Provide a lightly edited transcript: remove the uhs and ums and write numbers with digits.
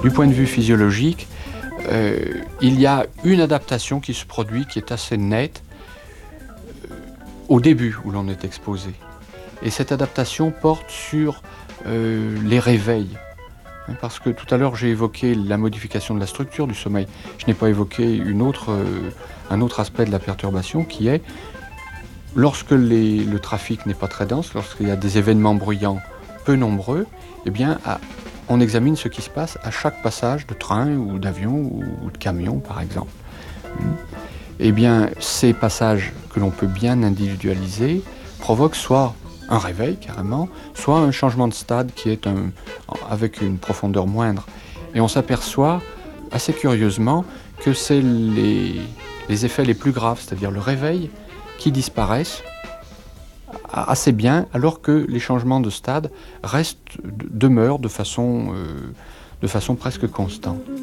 Du point de vue physiologique, il y a une adaptation qui se produit, qui est assez nette, au début où l'on est exposé. Et cette adaptation porte sur les réveils. Parce que tout à l'heure, j'ai évoqué la modification de la structure du sommeil. Je n'ai pas évoqué un autre aspect de la perturbation qui est, lorsque le trafic n'est pas très dense, lorsqu'il y a des événements bruyants peu nombreux, eh bien, on examine ce qui se passe à chaque passage de train ou d'avion ou de camion, par exemple. Eh bien, ces passages que l'on peut bien individualiser provoquent soit un réveil carrément, soit un changement de stade qui est avec une profondeur moindre. Et on s'aperçoit assez curieusement que c'est les effets les plus graves, c'est-à-dire le réveil, qui disparaissent assez bien, alors que les changements de stade demeurent de façon presque constante.